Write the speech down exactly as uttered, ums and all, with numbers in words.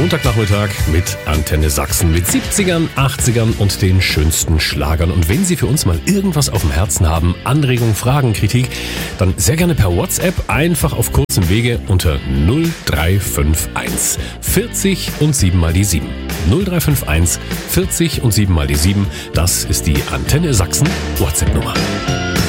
Montagnachmittag mit Antenne Sachsen, mit siebzigern, achtzigern und den schönsten Schlagern. Und wenn Sie für uns mal irgendwas auf dem Herzen haben, Anregungen, Fragen, Kritik, dann sehr gerne per WhatsApp, einfach auf kurzem Wege unter null drei fünf eins vierzig und sieben mal die sieben. null drei fünf eins vierzig und sieben mal die sieben, das ist die Antenne Sachsen WhatsApp-Nummer.